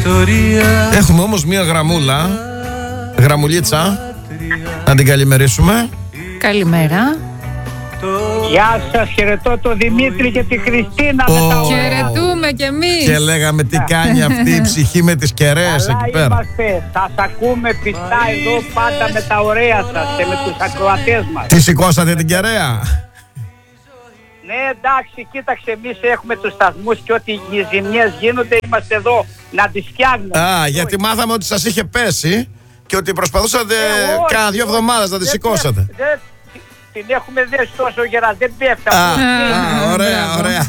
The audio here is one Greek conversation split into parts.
Έχουμε όμως μία γραμμουλίτσα. Να την καλημερίσουμε. Καλημέρα. Γεια σας, χαιρετώ τον Δημήτρη και τη Χριστίνα. Χαιρετούμε κι εμείς. Και λέγαμε τι κάνει αυτή η ψυχή με τις κεραίες εκεί πέρα. Είμαστε, σας ακούμε πιστά εδώ πάντα με τα ωραία σας και με τους ακροατές μας. Τι σηκώσατε την κεραία? Ναι, εντάξει, κοίταξε, εμείς έχουμε τους σταθμούς και ό,τι οι ζημιές γίνονται είμαστε εδώ να τις φτιάχνουμε. Γιατί μάθαμε ότι σας είχε πέσει και ότι προσπαθούσατε κάνα 2 εβδομάδες να τη σηκώσετε. Την έχουμε δέσει τόσο γερά, δεν πέφτει. Ωραία.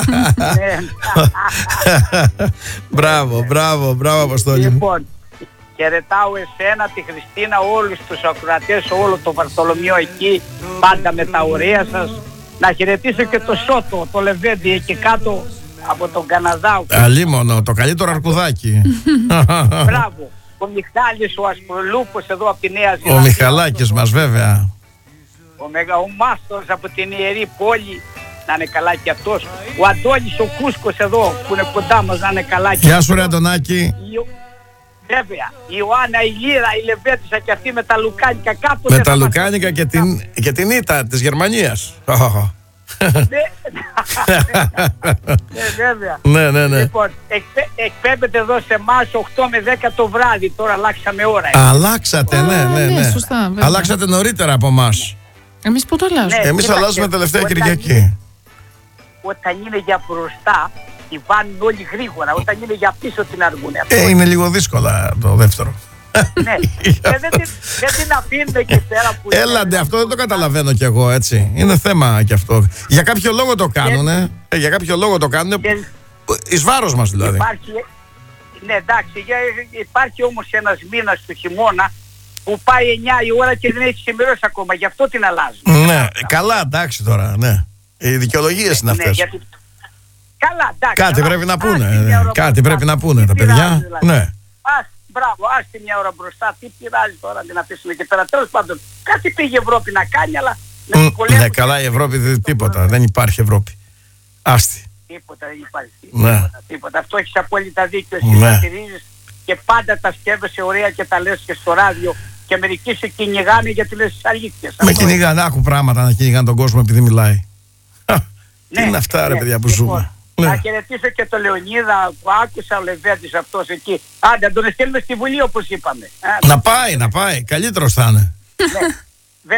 Μπράβο, Αποστόλη. Λοιπόν, χαιρετάω εσένα, τη Χριστίνα, όλους τους ακροατές, όλο το Βαρθολομείο εκεί, πάντα με τα ωραία σας. Να χαιρετήσω και το Σότο, το Λεβέντι εκεί κάτω από τον Καναδά. Αλίμονο, το καλύτερο αρκουδάκι. Μπράβο. Ο Μιχάλης, ο Ασπρολούπος εδώ από τη Νέα Ζηλανδία. Ο Μιχαλάκης μας βέβαια. Ο Μάστορος από την Ιερή Πόλη, να είναι καλά και αυτός. Ο Αντώνης ο Κούσκος εδώ που είναι κοντά μας, να είναι καλά και Γεια σου ρε Αντωνάκη. Βέβαια, η Ιωάννα, η Λύρα, η Λεβέτισσα και αυτή με τα λουκάνικα κάπου. Με τα λουκάνικα και την ήττα της Γερμανίας. Ναι, βέβαια. Ναι. Λοιπόν, εκπέμπεται εδώ σε εμάς 8 με 10 το βράδυ, τώρα αλλάξαμε ώρα. Αλλάξατε, ναι. Σωστά, αλλάξατε νωρίτερα από εμάς. Εμείς πού το αλλάζουμε? Εμείς αλλάζουμε τελευταία Κυριακή. Όταν είναι για μπροστά, τη βάνουν όλοι γρήγορα. Όταν είναι για πίσω την αργούνε. Είναι λίγο δύσκολα το δεύτερο. Ναι, δεν την αφήνουμε και πέρα που... Έλαντε, αυτό δεν το καταλαβαίνω κι εγώ, έτσι. Είναι θέμα κι αυτό. Για κάποιο λόγο το κάνουνε. Για κάποιο λόγο το κάνουνε. Εις βάρος μας δηλαδή. Ναι, εντάξει, υπάρχει όμως ένας μήνας του χειμώνα που πάει 9 η ώρα και δεν έχει ξημερώσει ακόμα. Γι' αυτό την αλλάζουν. Ναι, καλά, εντάξει τώρα, ναι. Οι δικαιολογίες είναι αυτές. Καλά, εντάξει. Κάτι πρέπει να πούνε. Κάτι πρέπει να πούνε τα παιδιά. Ναι. Μπράβο, άστη μια ώρα μπροστά. Τι πειράζει τώρα, την αφήσουμε και πέρα. Τέλος πάντων, κάτι πήγε η Ευρώπη να κάνει, αλλά ναι, καλά, η Ευρώπη τίποτα. Δεν υπάρχει Ευρώπη. Άστη. Τίποτα δεν υπάρχει. Τίποτα. Αυτό έχεις απόλυτα δίκιο. Εσύ τα στηρίζεις και πάντα τα σκέφτεσαι ωραία και τα λες και στο ράδιο. Και μερικοί σε κυνηγάνε γιατί λες τις αλήθειες. Με κυνηγάνε, άκου πράγματα να κυνηγάνε τον κόσμο επειδή μιλάει. Τι είναι αυτά ρε παιδιά που ζούμε. Να χαιρετήσω και το Λεωνίδα που άκουσα, ο Λεβέντης αυτός εκεί. Άντε, να τον στείλουμε στη Βουλή όπως είπαμε. Να πάει, καλύτερος θα είναι. Ναι,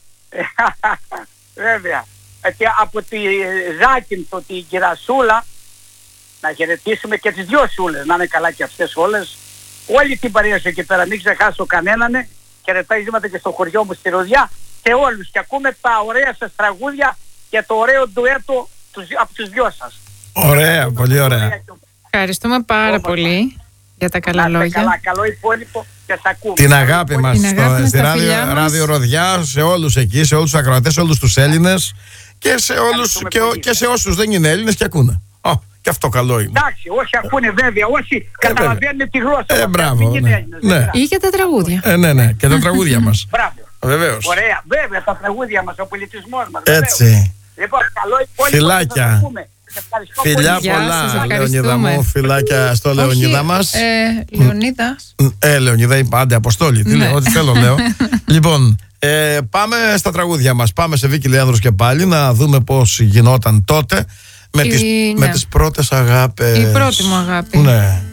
βέβαια. Και από τη Ζάκυνθο, την Κυρασούλα, να χαιρετήσουμε και τις 2 Σούλες, να είναι καλά και αυτές όλες. Όλη την παρέα εκεί πέρα, μην ξεχάσω κανέναν. Χαιρετίζουμε και στο χωριό μου στη Ροδιά και όλους. Και ακούμε τα ωραία σας τραγούδια και το ωραίο ντουέτο από τους 2 σας. Ωραία, πολύ ωραία. Ευχαριστούμε πάρα πολύ για τα καλά λόγια. Καλά, καλό υπόλοιπο και σας ακούμε. Την αγάπη μας στη Ράδιο Ροδιά, σε όλους εκεί, σε όλους τους ακροατές, σε όλους τους Έλληνες και σε όλους και σε όσους δεν είναι Έλληνες και ακούνε. Και αυτό καλό είναι. Εντάξει, όσοι ακούνε βέβαια, όσοι καταλαβαίνουν τη γλώσσα. Μπράβο. Ή και τα τραγούδια. Ναι, και τα τραγούδια μας. Μπράβο. Βεβαίως. Ωραία, βέβαια, τα τραγούδια μας, ο πολιτισμός μας. Έτσι. Λοιπόν, καλό υπόλοιπο. Φιλάκια. Φιλιά πολλά, Λεωνίδα μου, φιλάκια στο Λεωνίδα μας. Λεωνίδας. Λεωνίδα είπα, άντε Αποστόλη, τι λέω, ό,τι θέλω λέω. Λοιπόν, πάμε στα τραγούδια μας. Πάμε σε Βίκη Λεάνδρος και πάλι να δούμε πώς γινόταν τότε με τις πρώτες αγάπες. Η πρώτη μου αγάπη. Ναι.